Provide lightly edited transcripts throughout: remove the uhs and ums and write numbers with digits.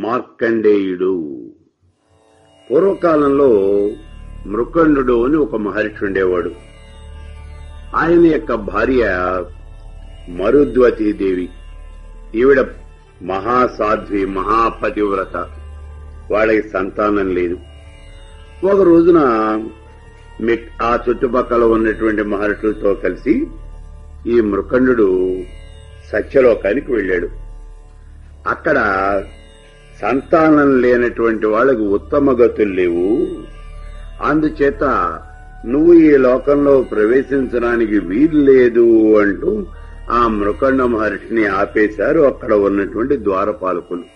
మార్కండేయుడు. పూర్వకాలంలో మృకండు అని ఒక మహర్షి ఉండేవాడు. ఆయన యొక్క భార్య మరుద్వతీదేవి. ఈవిడ మహాసాధ్వి, మహాపతివ్రత. వాళ్ళకి సంతానం లేదు. ఒక రోజున ఆ చుట్టుపక్కల ఉన్నటువంటి మహర్షులతో కలిసి ఈ మృకండు సత్యలోకానికి వెళ్ళాడు. అక్కడ సంతానం లేనటువంటి వాళ్ళకి ఉత్తమ గతులు లేవు. అందుచేత నువ్వు ఈ లోకంలో ప్రవేశించడానికి వీలు లేదు అంటూ ఆ మృకండ మహర్షిని ఆపేశారు అక్కడ ఉన్నటువంటి ద్వారపాలకులు.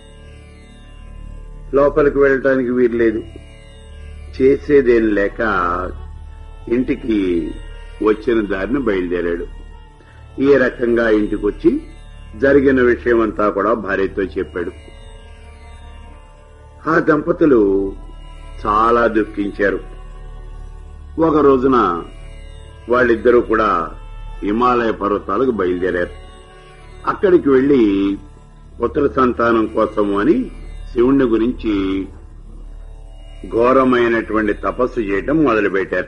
లోపలికి వెళ్ళటానికి వీలు లేదు. చేసేదేం లేక ఇంటికి వచ్చిన దారిని బయలుదేరాడు. ఈ రకంగా ఇంటికొచ్చి జరిగిన విషయమంతా కూడా భార్యతో చెప్పాడు. ఆ దంపతులు చాలా దుఃఖించారు. ఒక రోజున వాళ్ళిద్దరూ కూడా హిమాలయ పర్వతాలకు బయలుదేరారు. అక్కడికి వెళ్లి పుత్ర సంతానం కోసము అని శివుణ్ణి గురించి ఘోరమైనటువంటి తపస్సు చేయటం మొదలుపెట్టారు.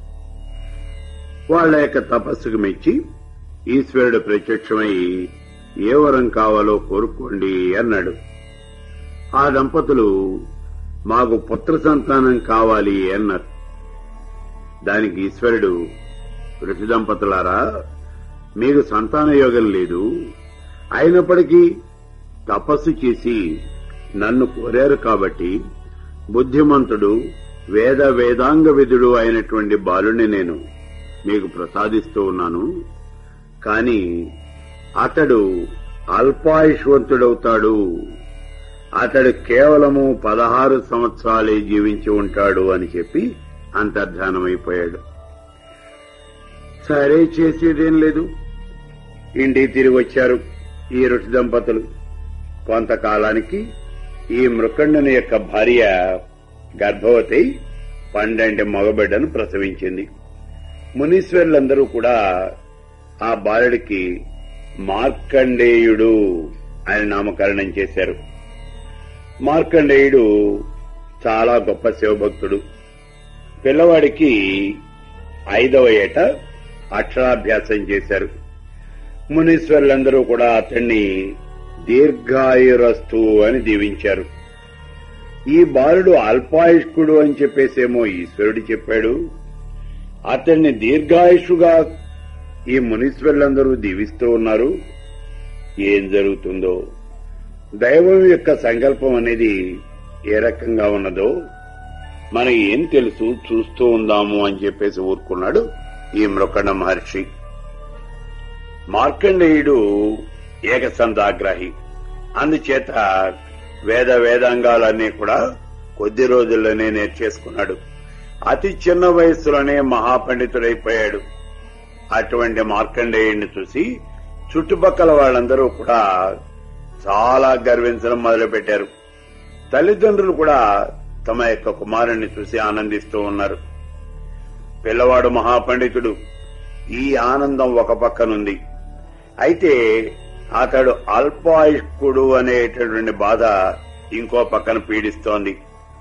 వాళ్ల యొక్క తపస్సుకు మెచ్చి ఈశ్వరుడు ప్రత్యక్షమై ఏ వరం కావాలో కోరుకోండి అన్నాడు. ఆ దంపతులు మాకు పుత్ర సంతానం కావాలి అన్నారు. దానికి ఈశ్వరుడు, ఋషి దంపతులారా, మీకు సంతాన యోగం లేదు, అయినప్పటికీ తపస్సు చేసి నన్ను కోరారు కాబట్టి బుద్ధిమంతుడు వేదాంగ విదుడు అయినటువంటి బాలుని నేను మీకు ప్రసాదిస్తూ ఉన్నాను. కాని అతడు అల్పాయుష్వంతుడవుతాడు. అతడు కేవలము 16 సంవత్సరాలే జీవించి ఉంటాడు అని చెప్పి అంతర్ధానమైపోయాడు. సరే, చేసేదేం లేదు. ఇంటికి తిరిగి వచ్చారు ఈ ఋషి దంపతులు. కొంతకాలానికి ఈ మృకండుని యొక్క భార్య గర్భవతి 12 మగబిడ్డను ప్రసవించింది. మునీశ్వరులందరూ కూడా ఆ బాలుడికి మార్కండేయుడు అని నామకరణం చేశారు. మార్కండేయుడు చాలా గొప్ప శివభక్తుడు. పిల్లవాడికి 5వ ఏట అక్షరాభ్యాసం చేశారు. మునీశ్వరులందరూ కూడా అతన్ని దీర్ఘాయురస్తు అని దీవించారు. ఈ బాలుడు అల్పాయుష్కుడు అని చెప్పేసేమో ఈశ్వరుడు చెప్పాడు. అతన్ని దీర్ఘాయుషుగా ఈ మునీశ్వరులందరూ దీవిస్తూ ఉన్నారు. ఏం జరుగుతుందో, దైవం యొక్క సంకల్పం అనేది ఏ రకంగా ఉన్నదో మనకి ఏం తెలుసు, చూస్తూ ఉందాము అని చెప్పేసి ఊరుకున్నాడు ఈ మృకండ మహర్షి. మార్కండేయుడు ఏకసంతాగ్రాహి. అందుచేత వేదాంగాలన్నీ కూడా కొద్ది రోజుల్లోనే నేర్చేసుకున్నాడు. అతి చిన్న వయస్సులోనే మహాపండితుడైపోయాడు. అటువంటి మార్కండేయుడిని చూసి చుట్టుపక్కల వాళ్ళందరూ కూడా చాలా గర్వించడం మొదలుపెట్టారు. తల్లిదండ్రులు కూడా తమ యొక్క కుమారుణ్ణి చూసి ఆనందిస్తూ ఉన్నారు. పిల్లవాడు మహాపండితుడు. ఈ ఆనందం ఒక పక్కనుంది. అయితే అతడు అల్పాయుష్కుడు అనేటటువంటి బాధ ఇంకో పక్కన పీడిస్తోంది.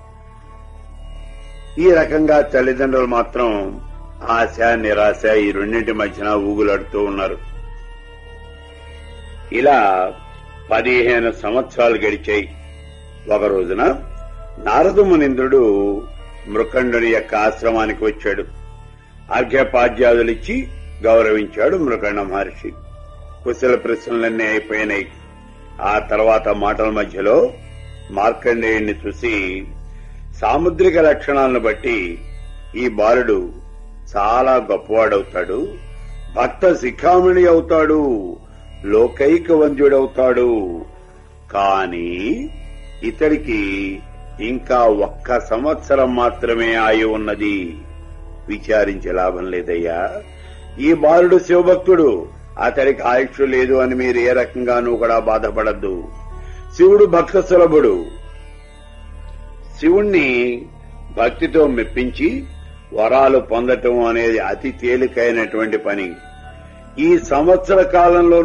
ఈ రకంగా తల్లిదండ్రులు మాత్రం ఆశ, నిరాశ ఈ రెండింటి మధ్యన ఊగులాడుతూ ఉన్నారు. ఇలా 15 సంవత్సరాలు గడిచాయి. ఒక రోజున నారద మునీంద్రుడు మృకండుని యొక్క ఆశ్రమానికి వచ్చాడు. అర్ఘ్యపాద్యాదులిచ్చి గౌరవించాడు మృకండ మహర్షి. కుశల ప్రశ్నలన్నీ అయిపోయినాయి. ఆ తర్వాత మాటల మధ్యలో మార్కండేయుణ్ణి చూసి, సాముద్రిక లక్షణాలను బట్టి ఈ బాలుడు చాలా గొప్పవాడవుతాడు, భక్త శిఖామణి అవుతాడు, లోకైక వంద్యుడవుతాడు. కాని ఇతడికి ఇంకా 1 సంవత్సరం మాత్రమే ఆయు ఉన్నది. విచారించే లాభం లేదయ్యా. ఈ బాలుడు శివభక్తుడు, అతడికి ఆయుష్ లేదు అని మీరు ఏ రకంగానూ కూడా బాధపడద్దు. శివుడు భక్త సులభుడు. శివుణ్ణి భక్తితో మెప్పించి వరాలు పొందటం అనేది అతి తేలికైనటువంటి పని. ఈ సంవత్సర కాలంలో